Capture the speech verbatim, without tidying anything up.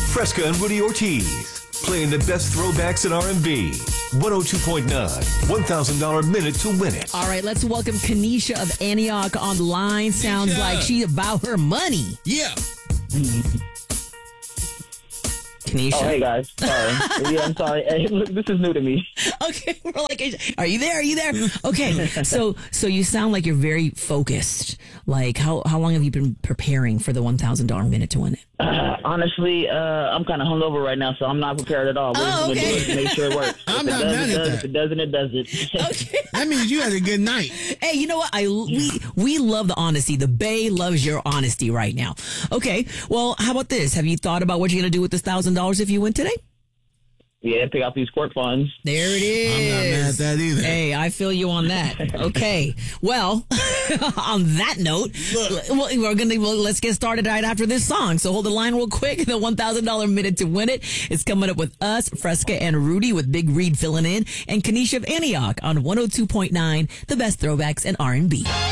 Fresca and Rudy Ortiz, playing the best throwbacks in R and B. one oh two point nine, one thousand dollars minute to win it. All right, let's welcome Kanisha of Antioch on the line. Sounds Kanisha. like she about her money. Yeah. Kanisha. Oh, hey guys. Sorry. Yeah, I'm sorry. Hey, look, this is new to me. Okay, we're like, are you there? Are you there? Okay, so so you sound like you're very focused. Like, how how long have you been preparing for the one thousand dollars minute to win it? Uh, honestly, uh, I'm kind of hungover right now, so I'm not prepared at all. We're Oh, just okay. gonna do it to make sure it works. I'm if not it does, mad it at does. that. If it doesn't, it doesn't. Okay. That means you had a good night. Hey, you know what? I we we love the honesty. The Bay loves your honesty right now. Okay, well, how about this? Have you thought about what you're gonna do with this thousand dollars if you win today? Yeah, pick out these court funds. There it is. I'm not mad at that either. Hey, I feel you on that. Okay. Well, on that note, well, we're gonna well, let's get started right after this song. So hold the line real quick. The one thousand dollars minute to win it is coming up with us, Fresca and Rudy, with Big Reed filling in, and Kanisha of Antioch on one oh two point nine, the best throwbacks in R and B.